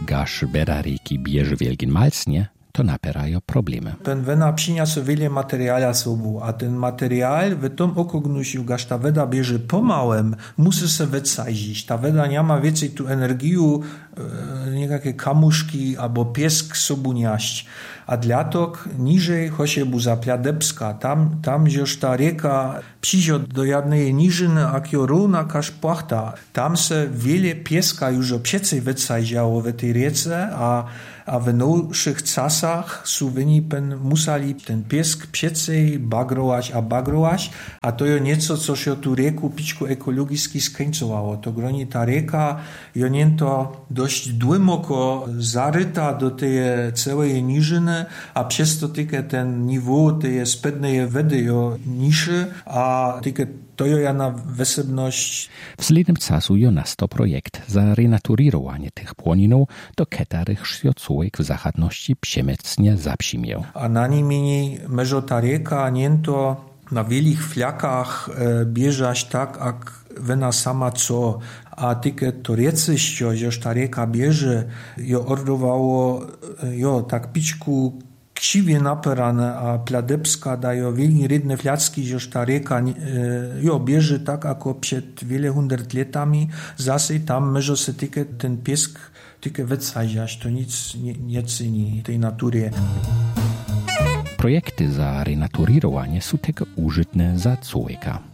gaż beda rieki bierze wielgin malsnie, to naperają problemy. Ten wena przyniosła wiele materiału sobą, a ten materiał w tym okognusiu, gaż ta weda bierze pomałem, musi się wysadzić. Ta weda nie ma więcej tu energii, niejakie kamuszki albo piesk sobą nieść. A dlatok niżej, chociażby za Pladebska, tam już ta rieka przyjdzie do jednej niżyny, a równa każ płachta. Tam se wiele pieska już przecej wysadziało w tej riece, a w nowszych czasach są musali ten piesk przecej bagrować, a to jo nieco, co się tu rieku pićku ekologiski skońcowało. To groni ta rieka, jo to dość głęboko zaryta do tej całej niżyny, a przez to tylko ten niwół tej spednej wody jo niższy, a tylko to jo na wysebność. W slednym czasu jo nasto projekt za renaturowanie tych płoninów, do których człowiek w zachodności przemycnie zapsimiał. A na nimi meżo ta rieka niento na wielich fliakach bieżać tak, jak wena sama co, a tylko to riecyścio, że ta rieka bierze, jo ordowało, tak pićku krzywie naperane, a Pladebska daje wielki rydne fliacki, że ta rieka bierze tak, jako przed wiele hundert latami, zase tam meżo se tylko ten piesk tylko wysadziać, to nic nie ceni tej natury. Projekty za renaturowanie są tylko użytne za człowieka.